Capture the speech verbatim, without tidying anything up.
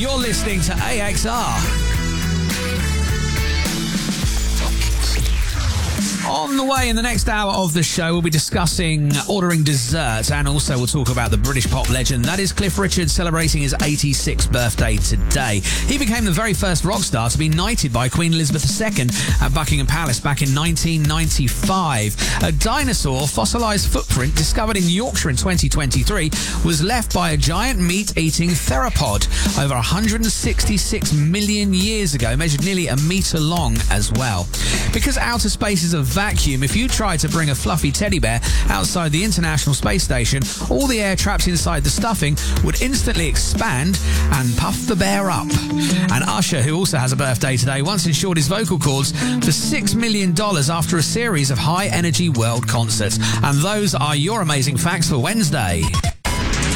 You're listening to A X R. On the way in the next hour of the show, we'll be discussing ordering dessert, and also we'll talk about the British pop legend that is Cliff Richard, celebrating his eighty-sixth birthday today. He became the very first rock star to be knighted by Queen Elizabeth the Second at Buckingham Palace back in nineteen ninety-five. A dinosaur fossilised footprint discovered in Yorkshire in twenty twenty-three was left by a giant meat-eating theropod over one hundred sixty-six million years ago, measured nearly a metre long as well. Because outer space is a vacuum, if you try to bring a fluffy teddy bear outside the International Space Station, all the air trapped inside the stuffing would instantly expand and puff the bear up. And Usher, who also has a birthday today, once insured his vocal cords for six million dollars after a series of high-energy world concerts. And those are your amazing facts for Wednesday.